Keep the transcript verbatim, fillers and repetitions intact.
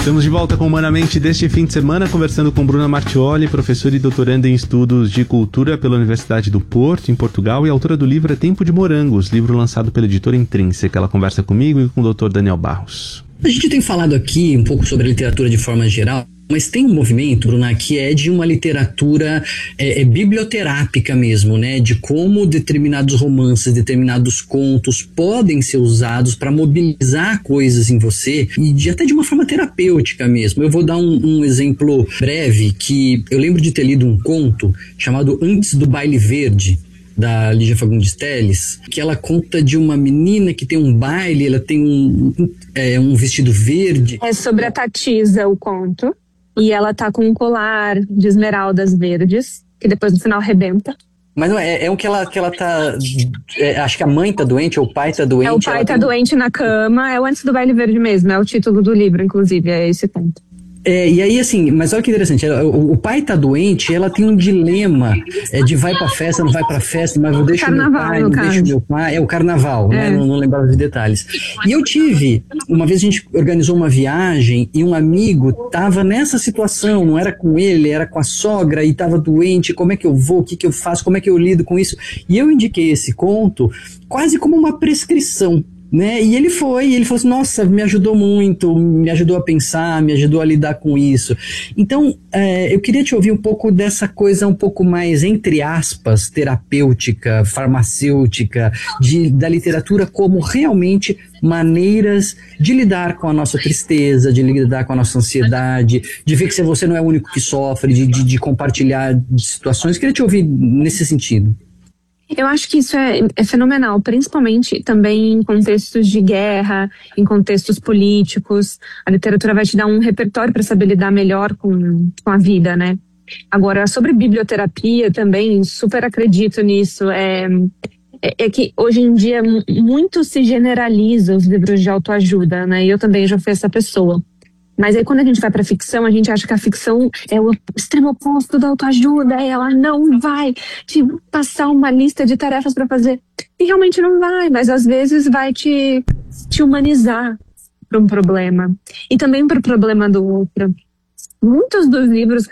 Estamos de volta com Humanamente deste fim de semana, conversando com Bruna Martioli, professora e doutoranda em estudos de cultura pela Universidade do Porto, em Portugal, e autora do livro É Tempo de Morangos, livro lançado pela editora Intrínseca. Ela conversa comigo e com o doutor Daniel Barros. A gente tem falado aqui um pouco sobre a literatura de forma geral, mas tem um movimento, Bruna, que é de uma literatura é, é biblioterápica mesmo, né? De como determinados romances, determinados contos podem ser usados para mobilizar coisas em você e de, até de uma forma terapêutica mesmo. Eu vou dar um, um exemplo breve, que eu lembro de ter lido um conto chamado Antes do Baile Verde, da Lígia Fagundes Telles, que ela conta de uma menina que tem um baile, ela tem um, é, um vestido verde. É sobre a Tatisa o conto, e ela tá com um colar de esmeraldas verdes, que depois no final arrebenta. Mas não, é, é o que ela, que ela tá... É, acho que a mãe tá doente, ou o pai tá doente. É, o pai tá tem... doente na cama, é o Antes do Baile Verde mesmo, é o título do livro, inclusive, é esse conto. É, e aí, assim, mas olha que interessante, ela, o, o pai tá doente, ela tem um dilema é, de vai pra festa, não vai pra festa, mas eu deixo Carnaval, meu pai, não caso. deixo meu pai, é o carnaval, É. né, não, não lembrava de detalhes. E eu tive, uma vez a gente organizou uma viagem e um amigo tava nessa situação, não era com ele, era com a sogra e tava doente, como é que eu vou, o que que eu faço, como é que eu lido com isso? E eu indiquei esse conto quase como uma prescrição, né? E ele foi, ele falou assim, nossa, me ajudou muito, me ajudou a pensar, me ajudou a lidar com isso. Então, é, eu queria te ouvir um pouco dessa coisa um pouco mais, entre aspas, terapêutica, farmacêutica, de, da literatura como realmente maneiras de lidar com a nossa tristeza, de lidar com a nossa ansiedade, de ver que você não é o único que sofre, de, de, de compartilhar situações. Eu queria te ouvir nesse sentido. Eu acho que isso é, é fenomenal, principalmente também em contextos de guerra, em contextos políticos. A literatura vai te dar um repertório para saber lidar melhor com, com a vida, né? Agora, sobre biblioterapia também, super acredito nisso. É, é, é que hoje em dia muito se generaliza os livros de autoajuda, né? E eu também já fui essa pessoa. Mas aí quando a gente vai pra ficção, a gente acha que a ficção é o extremo oposto da autoajuda, e ela não vai te passar uma lista de tarefas pra fazer. E realmente não vai, mas às vezes vai te, te humanizar para um problema. E também para o problema do outro. Muitos dos livros